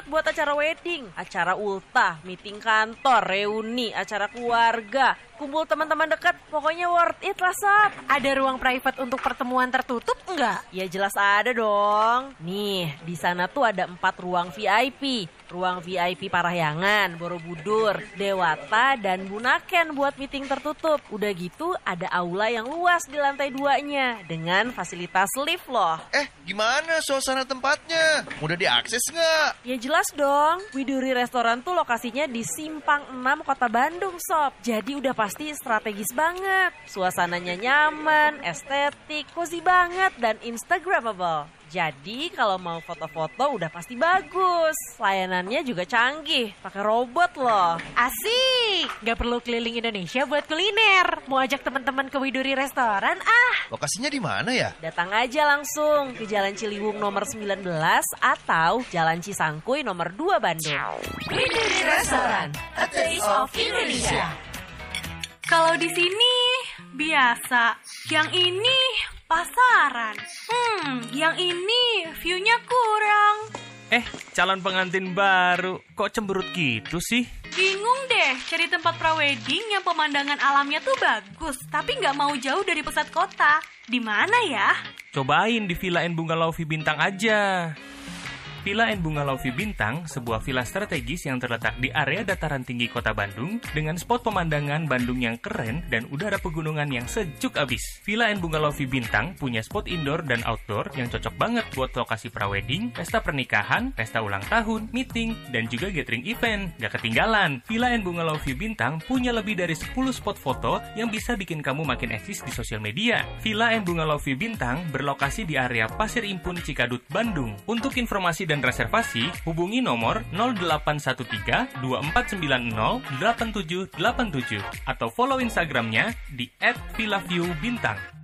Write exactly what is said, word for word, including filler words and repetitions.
buat acara wedding, acara ultah, meeting kantor, reuni, acara keluarga, kumpul teman-teman dekat, pokoknya worth it lah Sob. Ada ruang private untuk pertemuan tertutup enggak? Ya jelas ada dong. Nih, di sana tuh ada empat ruang V I P. Ruang V I P Parahyangan, Borobudur, Dewata, dan Bunaken buat meeting tertutup. Udah gitu ada aula yang luas di lantai duanya dengan fasilitas lift loh. Eh, gimana suasana tempatnya? Mudah diakses nggak? Ya jelas dong. Widuri Restoran tuh lokasinya di Simpang enam Kota Bandung, Sob. Jadi udah pasti strategis banget. Suasananya nyaman, estetik, cozy banget, dan instagramable. Jadi kalau mau foto-foto udah pasti bagus. Layanannya juga canggih, pakai robot loh. Asik! Gak perlu keliling Indonesia buat kuliner. Mau ajak teman-teman ke Widuri Restoran ah. Lokasinya di mana ya? Datang aja langsung ke Jalan Ciliwung nomor sembilan belas atau Jalan Cisangkuy nomor dua Bandung. Widuri Restoran, a taste of Indonesia. Kalau di sini biasa, yang ini pasaran. Hmm, yang ini view-nya kurang. Eh, calon pengantin baru, kok cemberut gitu sih? Bingung deh cari tempat prawedding yang pemandangan alamnya tuh bagus, tapi nggak mau jauh dari pusat kota. Di mana ya? Cobain di Villa and Bungalow V Bintang aja. Villa and Bungalow V Bintang, sebuah villa strategis yang terletak di area dataran tinggi kota Bandung dengan spot pemandangan Bandung yang keren dan udara pegunungan yang sejuk abis. Villa and Bungalow V Bintang punya spot indoor dan outdoor yang cocok banget buat lokasi prawedding, pesta pernikahan, pesta ulang tahun, meeting, dan juga gathering event. Gak ketinggalan, Villa and Bungalow V Bintang punya lebih dari sepuluh spot foto yang bisa bikin kamu makin eksis di sosial media. Villa and Bungalow V Bintang berlokasi di area Pasir Impun, Cikadut, Bandung. Untuk informasi dan reservasi, hubungi nomor nol delapan satu tiga dua empat sembilan nol delapan tujuh delapan tujuh atau follow Instagramnya di et villaviewbintang.